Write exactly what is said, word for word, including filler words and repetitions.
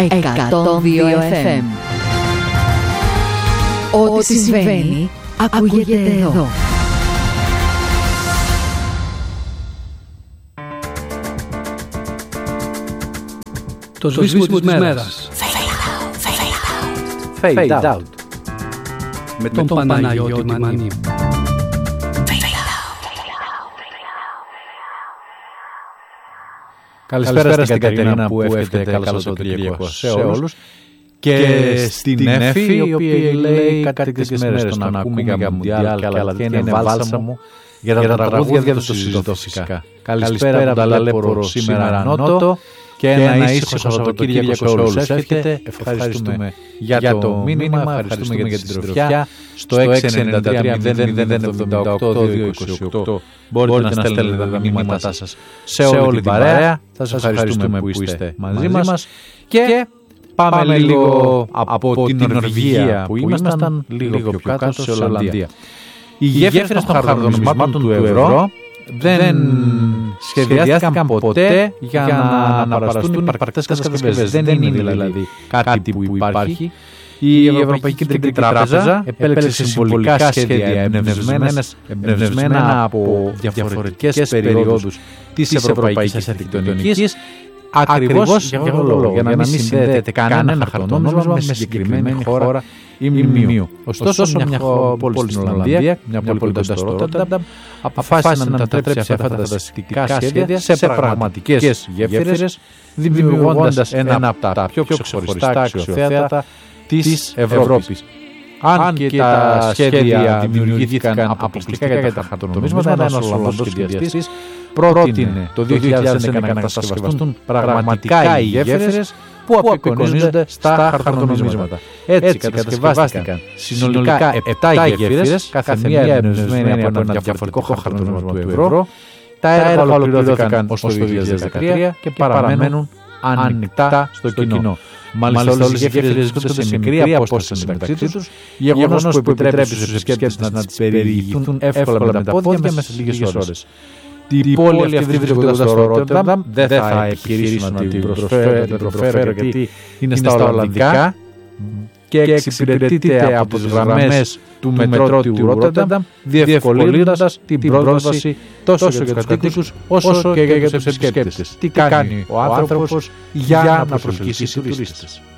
εκατόν δύο εφ εμ. Ό,τι συμβαίνει ακούγεται εδώ. Το σβήσιμο της μέρας. Fade out. Με τον Παναγιώτη Μανή. Καλησπέρα στην Κατερίνα που εύχεται καλό Σαββατοκύριακο σε όλους. Και στην Εφη, η οποία λέει κάτι τέτοιες μέρες τον ακούμε για Μουντιάλ και άλλα τέτοια είναι βάλσαμο για τα τραγούδια δεν το συζητώ φυσικά. Καλησπέρα από τα Ταλέπορο σήμερα Νότο και ένα ίσχυρο Σαββατοκύριακο σε όλους εύχεται. Ευχαριστούμε για το μήνυμα, ευχαριστούμε για την συντροφιά. Στο έξι εννιά τρία μηδέν μηδέν εβδομήντα οκτώ δύο είκοσι οκτώ μπορείτε να στέλνετε τα μηνύματά σας σε όλη την παρέα. Θα σας ευχαριστούμε που είστε μαζί μας και πάμε λίγο από την Νορβηγία που ήμασταν λίγο πιο κάτω σε Ολλανδία. Οι γέφυρες των χαρτονομισμάτων του ευρώ δεν σχεδιάστηκαν ποτέ για να αναπαραστούν υπαρκτές κατασκευές. Δεν είναι δηλαδή κάτι που υπάρχει. Η Ευρωπαϊκή Κεντρική Τράπεζα επέλεξε συμβολικά σχέδια εμπνευσμένα από διαφορετικές περιόδους της ευρωπαϊκής αρχιτεκτονικής, ακριβώς για αυτόν τον λόγο, για να μην συνδέεται κανένα χαρτονόμισμα με συγκεκριμένη χώρα ή μνημείο. Ωστόσο, μια πόλη στην Ολλανδία, μια πόλη κοντά στο Ρότερνταμ, αποφάσισε να μετατρέψει αυτά τα φανταστικά σχέδια σε πραγματικές γέφυρες, δημιουργώντας ένα από τα πιο ξεχωριστά αξιοθέατα της Ευρώπης. Αν και τα σχέδια δημιουργήθηκαν αποκλειστικά για τα χαρτονομίσματα, ένας Ολλανδός σχεδιαστής πρότεινε το δύο χιλιάδες έντεκα να κατασκευαστούν πραγματικά οι γέφυρες που απεικονίζονται στα χαρτονομίσματα. Έτσι κατασκευάστηκαν συνολικά επτά γέφυρες, κάθε μία εμπνευσμένη από ένα διαφορετικό χαρτονόμισμα του ευρώ. Τα έργα ολοκληρώθηκαν ως το δύο χιλιάδες δεκατρία και παραμένουν ανοιχτά στο κοινό. Μάλιστα, όλες οι γέφυρες βρίσκονται σε μικρή απόσταση μεταξύ τους, γεγονός που επιτρέπει στους επισκέπτες να τις περιηγηθούν εύκολα με τα πόδια μέσα σε λίγες ώρες. Η πόλη αυτή βρίσκεται στο Ρότερνταμ, δεν θα επιχειρήσω να την προφέρω γιατί είναι στα Ολλανδικά και εξυπηρετείται από τις γραμμές του μετρό του Ρότερνταμ, διευκολύνοντας την πρόσβαση τόσο για τους κατοίκους όσο και για τους επισκέπτες. Τι κάνει ο άνθρωπος για να προσελκύσει τουρίστες.